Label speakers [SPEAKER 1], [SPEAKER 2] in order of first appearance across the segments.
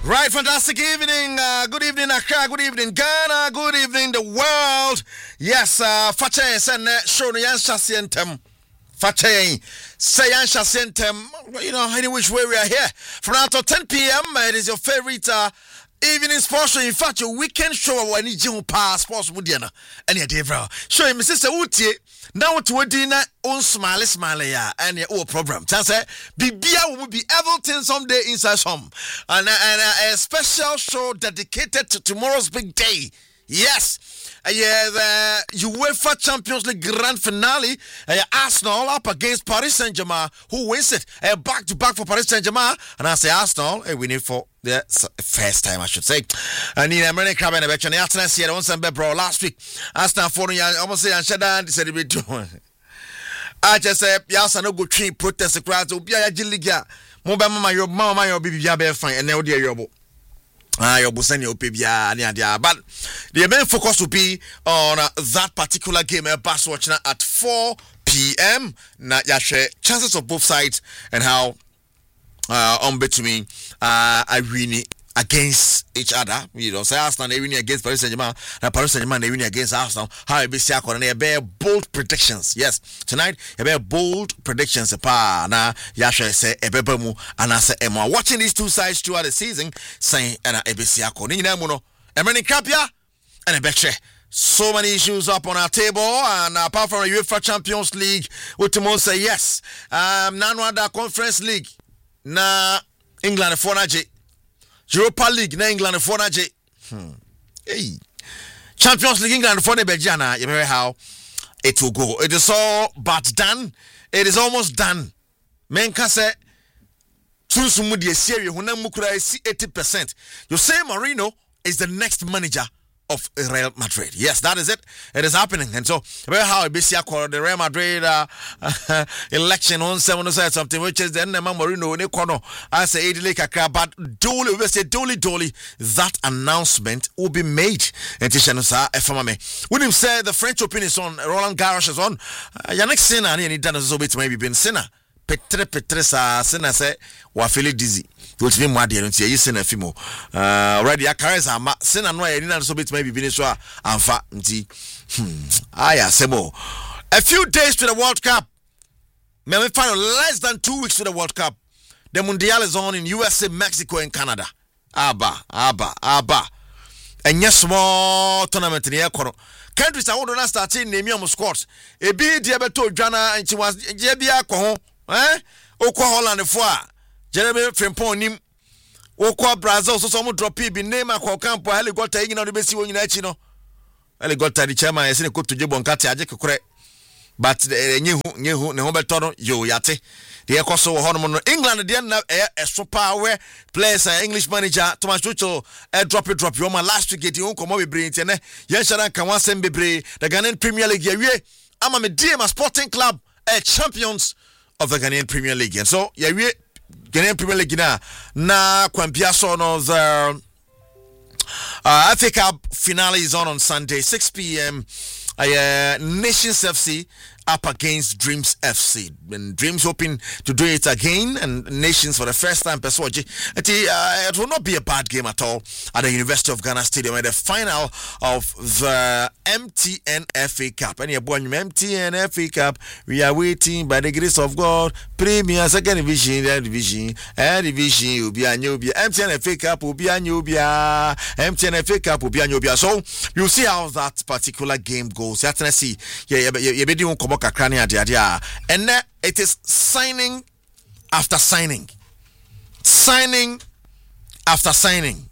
[SPEAKER 1] Right, fantastic evening. Good evening, Accra. Good evening, Ghana. Good evening, the world. Yes, Fache send show no yan shasientem. Fache say yan shasientem. You know, any which way we are here from now to 10 p.m. It is your favorite evening sports show. In fact, your weekend show when you do pass sports mudiana. Any day, bro. Show him, Mr. Uti. Now to dinner on smiley ya and your program. Chance Bibia will be everything someday inside some and a special show dedicated to tomorrow's big day. Yes. The UEFA Champions League grand finale. Arsenal up against Paris Saint-Germain. Who wins it? Back-to-back for Paris Saint-Germain. And I say Arsenal, we need for the first time, I should say. And in American crab and a betcha. Last week, Arsenal for almost say and Shadan said it doing. I just said, yes, I know good tree protest the crowds. Ubia Gilliga. Mobama, your mama, your baby, fine, and now dear Yobo. Your Busani Opibia, but the main focus will be on that particular game. Pass watching at 4 p.m. Na yashe chances of both sides and how on between are winning against each other. You know, say Arsenal they winning against Paris Saint-Germain, and Paris Saint-Germain they winning against Arsenal. How it be and they bear bold predictions. Yes, tonight they bear bold predictions. Pa na yashe say ebebemu and I say emo. Watching these two sides throughout the season, saying and ebesiako. Ni na muno. Emeni kapia and ebeche. So many issues up on our table, and apart from the UEFA Champions League, Utimon say yes. Nanwada Conference League na England for Naje. Europa League na England for Naje. Hey. Champions League England for Nebejana. You remember how it will go. It is all but done. It is almost done. Menka say Tunsumudi Serie Hunamukura 80%. Jose Mourinho is the next manager of Real Madrid. Yes, that is it. It is happening. And so, how BCA called the Real Madrid election on 7 something, which is then Mourinho in corner. I say but Dolly, we say Dolly, that announcement will be made. And Tishanusa FMA. When him say the French Open is on, Roland Garros is on, Yannick Sinner, and he done so bit maybe been Sinner. Petre sa Sinner say, wa feel dizzy. Which mean my dear, don't see a fimo. Already, I carry some sin and way, and so bit maybe Venezuela and fat. Sebo. A few days to the World Cup. May we find less than 2 weeks to the World Cup. The Mundial is on in USA, Mexico, and Canada. Abba. And yes, small tournament in the air. Countries I want to start in Nemium squads. A big diabeto Jana, and she was Jebia Coho, Oko Holland the Four. Jeremy Frimpon nim Okwa Brazil so some drop be name akwa campo helicopter yin na be si won nyina chi no helicopter the chairman say ko to jebon kate aje kokore but nyehu ne ho beto no yo yate the ekoso wo hono no England de na e super where players English manager Thomas Tuchel drop you my last week get you komo be brain ne yen shara kan wasem bebre the Ghanaian Premier League yawie ama me DM Sporting Club champions of the Ghanaian Premier League and so yawie Ghanaian Premier League na Kwampia so no the FA Cup finale is on Sunday 6 p.m. Nations FC up against Dreams FC. And Dreams hoping to do it again, and Nations for the first time. It will not be a bad game at all at the University of Ghana Stadium at the final of the MTN FA Cup. And MTN FA Cup, we are waiting by the grace of God. Premier, second division, third division, will be a new MTN FA Cup will be a new MTN FA Cup will be a new. So you'll see how that particular game goes. You have to see, and it is signing after signing after signing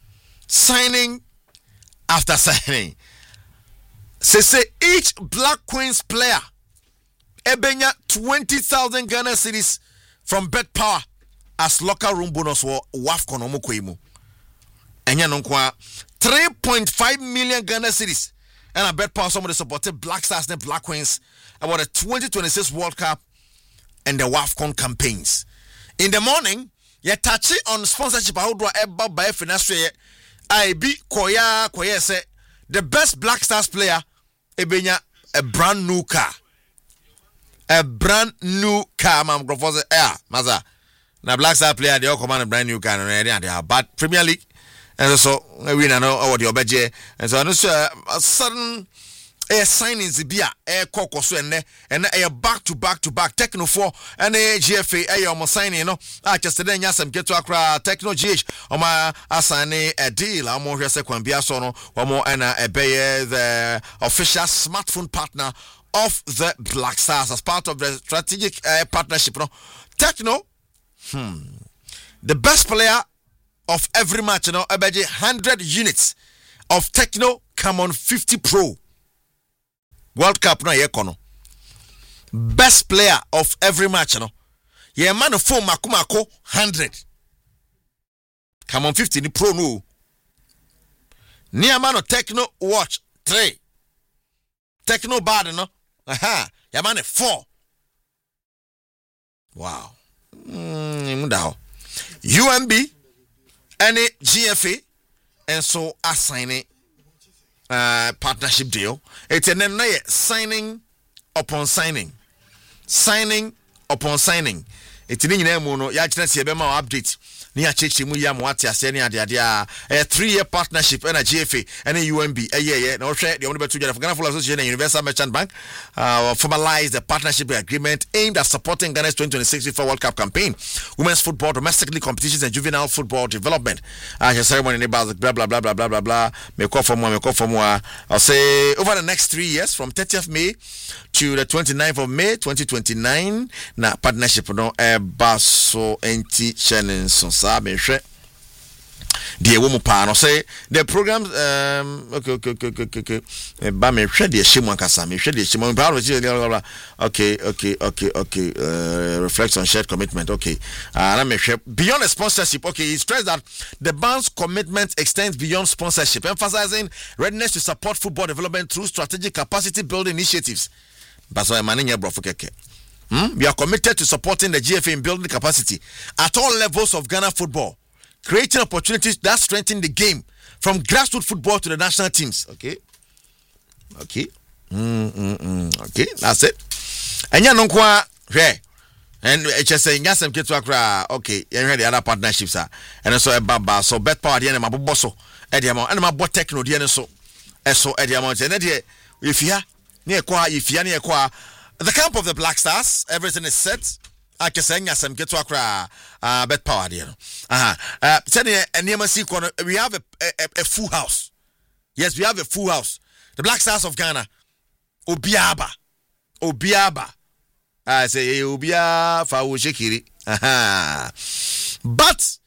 [SPEAKER 1] after signing. Say each Black Queens player ebenya 20,000 Ghana cedis from Bet Power as locker room bonus for WAFCON omokwemu. Enya no kwa 3.5 million Ghana cedis. And I bet Power somebody supported Black Stars and Black Queens about the 2026 World Cup and the WAFCON campaigns. In the morning, you touch it on sponsorship. How do I ever buy finance? I be Koya say the best Black Stars player ebenya a brand new car. A brand new car, mam. Maza. na Black Star player they all command a brand new car and they are but Premier League and so we know what your budget and so a sudden signings bia kokko so enne back to back Techno 4 and GFA almost signing no just then yasem get to akra Techno GH oma assign a deal am more second bia so no more and the official smartphone partner of the Black Stars as part of the strategic partnership no Techno the best player of every match, 100 units of Techno Camon 50 Pro. World Cup no yekono. Best player of every match, Ye man of 4 makumako 100. Camon 50 the Pro no. Near man of Techno Watch 3. Techno bad no. Aha. Ye man 4. Wow. UMB any GFA and so assigning partnership deal. It's an signing upon signing. Signing upon signing. It's in the mono ya update. Near Chichi Muyam Watia Senia a 3-year partnership and a GFA and a UMB. No share the only two of Ghana Football Association and Universal Merchant Bank formalized the partnership agreement aimed at supporting Ghana's 2026 FIFA World Cup campaign, women's football, domestic league competitions, and juvenile football development. Ceremony about blah blah blah blah blah blah blah. Me call for more. I'll say over the next 3 years, from 30th May to the 29th of May 2029, na partnership no baso enti channel so sabe the woman pan say the programs okay ba me hwe de hye mu akasa me hwe de hye mu okay reflects on shared commitment okay na me hwe beyond the sponsorship okay he stressed that the band's commitment extends beyond sponsorship, emphasizing readiness to support football development through strategic capacity building initiatives. But so manage bro for keke. We are committed to supporting the GFA in building capacity at all levels of Ghana football, creating opportunities that strengthen the game from grassroots football to the national teams. Okay, that's it. And ya no kwa hwe and HSA nyasem ketu akra okay and the other partnerships are and so baba so bet power the ma boboso e the amount and ma bot Techno the so eso e the amount and the if ya near the camp of the Black Stars, everything is set. I can say some get to Accra bet power there. We have a full house. Yes, we have a full house. The Black Stars of Ghana. Obiaba. I say Obia Fawo Shekiri. But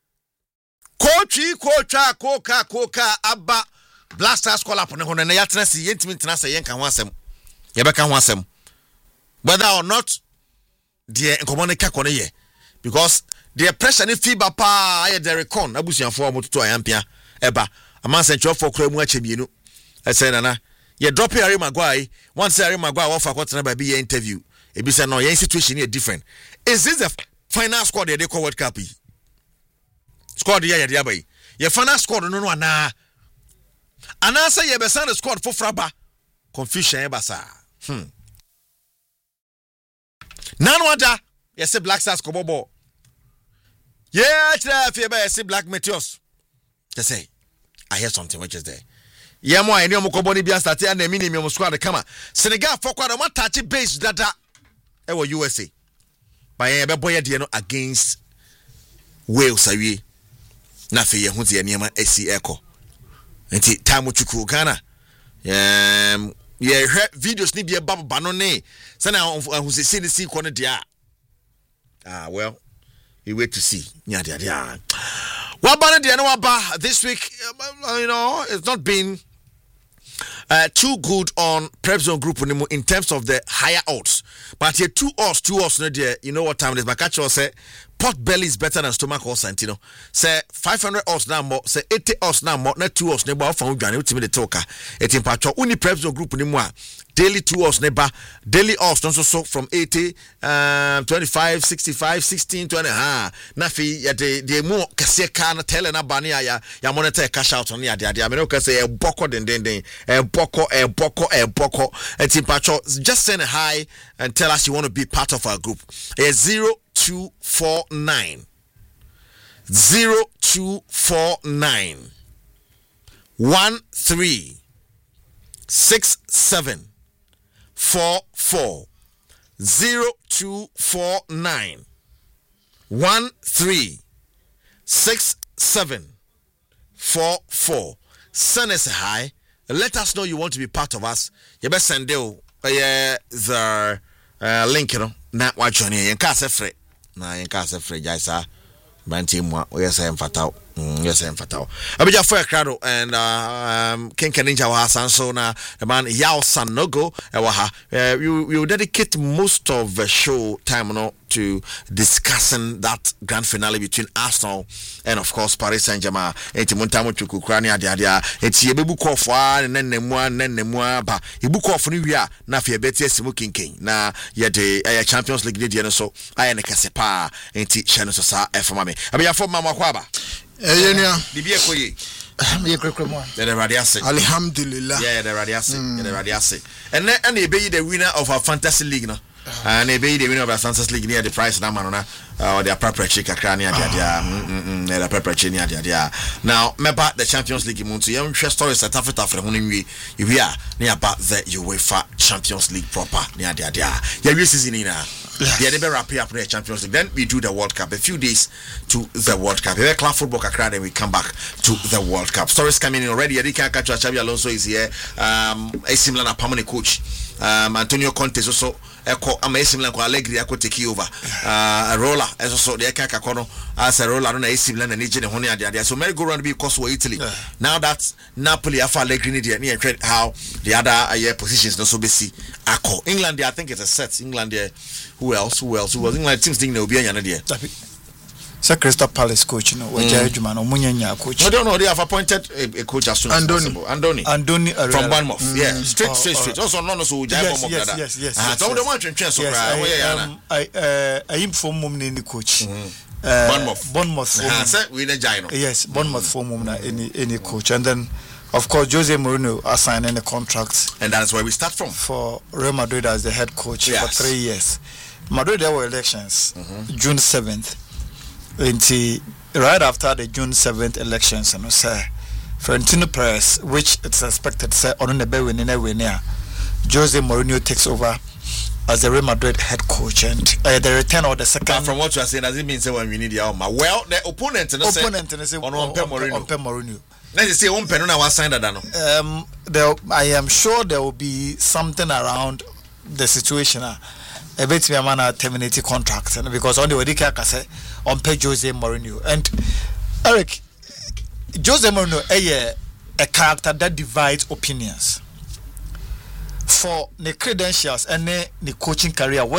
[SPEAKER 1] Koka Abba Black Stars call up on the Yatnasi intimate Nasa Yanka Wasem. Yabaka Wasem. Whether or not the Komonica Konaye, because the pressure and fever pa the recon, Abusian for Moto Ampia, Eba, a man sent you for Cremwachim. I said, Nana, you drop Harry Maguire, once Harry Maguire offer what's never be an interview. It be said, no, your situation here different. Is this the final squad they call World Cup? Squad the Yabai. Your final squad, no, na. And answer your best squad for Fraba. Confusion, Ebasa. None wonder, yes, Black Stars Kobobo. Yeah, I see Black Meteors. Just say, I hear something which is there. Yeah, more I know Mokoboni Bian started and the minimum squad the camera. Senegal for quite a one touchy base data. Ewa USA. By a boy against Wales. I Nafi Yahuzi and Yama SC Echo. And time with you, Ghana. Yeah, videos need be a baba banone. Sana who's a see corner dia. Well, we wait to see. Yeah. What banner dia no ba this week? It's not been too good on Prep Zone Group in terms of the higher odds. But here two odds no there. You know what time it is? But catch you say pot belly is better than stomach odds, Santino. Say 500 odds now more, say 80 odds now more, not 2 odds neighbor from Ghana ultimate talker. It in patch only Prep Zone Group ni moi. Daily 2 odds neighbor, daily odds also from 80, 25, 65, 16, 20. Na fi ya de more kase kana tell na bani ya monitor cash out on ya dia. I mean okay say boko den boko. It in patch just send a hi and tell us you want to be part of our group. 02 0249 0249 136744 0249 136744. Send us a hi. Let us know you want to be part of us. You best send the link, you know. Na wa join yen ka se free. Na yen ka se free jaisa. Banti mo yes em fatao. Yes em fatao. Abija for crowd and King Ninja wa sanso na the man Yao Sanogo e wa ha. We will dedicate most of the show time no to discussing that grand finale between Arsenal and of course Paris Saint-Germain. Enti montamo chukukura ni adia enti yebebu kofwa nennemua ba ibu kofu ni wi a na fe beti asimu kinkin na ye de Champions League de no so aye ne kese pa enti hye no so sa efoma me abia fo mama kwa ba
[SPEAKER 2] Yenia
[SPEAKER 1] bibie koye
[SPEAKER 2] me krekremo
[SPEAKER 1] the radiase
[SPEAKER 2] alhamdulillah
[SPEAKER 1] the radiase and e be the winner of our fantasy league no and e be the winner of our fantasy league near the price na man na or the appropriate check akra ne adia the appropriate check ne adia now remember the Champions League muntu yam hwe stories at Africa for hono nwi we are near about the UEFA Champions League proper ne adia ya we season na they never wrap up the Champions League. Then we do the World Cup. A few days to the World Cup. We club football kakra, then we come back to the World Cup. Stories coming in already. Erika Kacha Xabi Alonso is here. AC Milan a permanent coach. Antonio Conte is also AC Milan ko Allegri ako take over. Roller is also the Eka Kono as a roller on AC Milan and Ejene Hone adia. So merry go round be cost for Italy. Now that Napoli afa Allegri near how the other positions no so be see ako. England I think it's a set. England there. Who else? England teams think they'll be a there.
[SPEAKER 2] Sir Crystal Palace coach, you know, Juma no Munyanya coach.
[SPEAKER 1] I don't know, they have appointed a coach as soon as possible. Andoni from Bournemouth. Yeah, straight. Also no so
[SPEAKER 2] yes.
[SPEAKER 1] So the one chance so
[SPEAKER 2] I inform mum ni coach. Bournemouth.
[SPEAKER 1] We the Gino.
[SPEAKER 2] Yes, Bournemouth form mum na any coach, and then of course Jose Mourinho assigned a contract,
[SPEAKER 1] and that's where we start from
[SPEAKER 2] for Real Madrid as the head coach for 3 years. Madrid there were elections June 7th. Right after the June 7th elections, and say Florentino Perez, which it's expected say on the bell winning Jose Mourinho takes over as the Real Madrid head coach, and the return of the second.
[SPEAKER 1] From what you are saying, does it mean say when we need the well the opponent say on Mourinho. Let's say one penuna was signed that
[SPEAKER 2] I am sure there will be something around the situation. A bit me a man terminate contract because on the way say on pay Jose Mourinho, and Eric Jose Mourinho a character that divides opinions for the credentials and the coaching career.